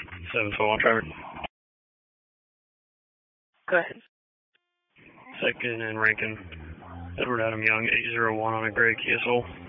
712 driver. Go ahead. Second and Rankin. Edward Adam Young, 801 on a gray Kia Soul.